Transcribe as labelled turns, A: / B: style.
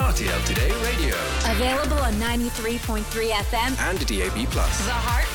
A: RTL Today Radio.
B: Available on 93.3 FM
A: And DAB+.
B: The Heart